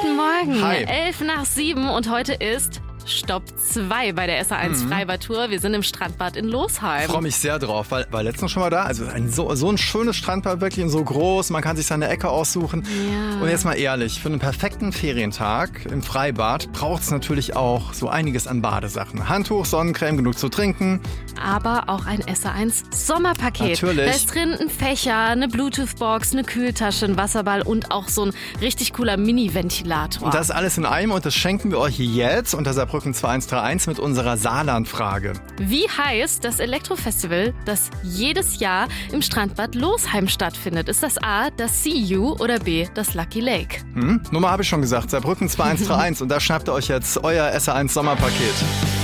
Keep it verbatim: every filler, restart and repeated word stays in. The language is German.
Guten Morgen. Hi. Elf nach sieben und heute ist Stopp zwei bei der S A eins mhm. Freibad-Tour. Wir sind im Strandbad in Losheim. Ich freue mich sehr drauf, weil war letztens schon mal da. Also ein, so, so ein schönes Strandbad, wirklich so groß. Man kann sich seine Ecke aussuchen. Ja. Und jetzt mal ehrlich, für einen perfekten Ferientag im Freibad braucht es natürlich auch so einiges an Badesachen. Handtuch, Sonnencreme, genug zu trinken. Aber auch ein S A eins Sommerpaket. Natürlich. Da ist drin ein Fächer, eine Bluetooth-Box, eine Kühltasche, ein Wasserball und auch so ein richtig cooler Mini-Ventilator. Und das alles in einem und das schenken wir euch jetzt unter Saarbrücken zwei eins drei eins mit unserer Saarland-Frage. Wie heißt das Elektrofestival, das jedes Jahr im Strandbad Losheim stattfindet? Ist das A, das See You oder B, das Lucky Lake? Hm? Nummer habe ich schon gesagt, Saarbrücken zwei eins drei eins und da schnappt ihr euch jetzt euer S A eins Sommerpaket.